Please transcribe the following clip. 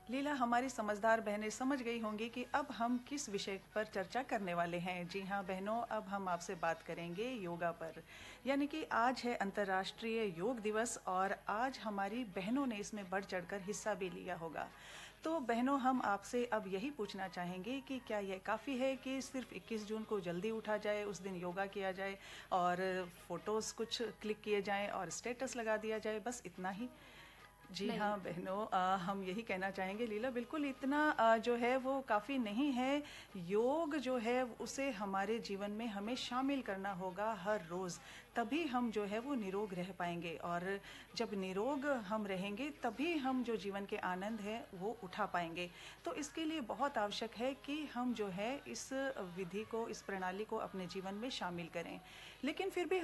लीला, हमारी समझदार बहनें समझ गई होंगी कि अब हम किस विषय पर चर्चा करने वाले हैं। जी हाँ बहनों, अब हम आपसे बात करेंगे योगा पर। यानी कि आज है अंतर्राष्ट्रीय योग दिवस और आज हमारी बहनों ने इसमें बढ़ चढ़कर हिस्सा भी लिया होगा। तो बहनों, हम आपसे अब यही पूछना चाहेंगे कि क्या यह काफ़ी है कि सिर्फ 21 जून को जल्दी उठा जाए, उस दिन योगा किया जाए और फोटोज़ कुछ क्लिक किए जाएं और स्टेटस लगा दिया जाए, बस इतना ही? जी नहीं। हाँ बहनों, हम यही कहना चाहेंगे लीला, बिल्कुल इतना जो है वो काफ़ी नहीं है। योग जो है उसे हमारे जीवन में हमें शामिल करना होगा हर रोज़, तभी हम जो है वो निरोग रह पाएंगे। और जब निरोग हम रहेंगे तभी हम जो जीवन के आनंद है वो उठा पाएंगे। तो इसके लिए बहुत आवश्यक है कि हम जो है इस विधि को, इस प्रणाली को अपने जीवन में शामिल करें। लेकिन फिर भी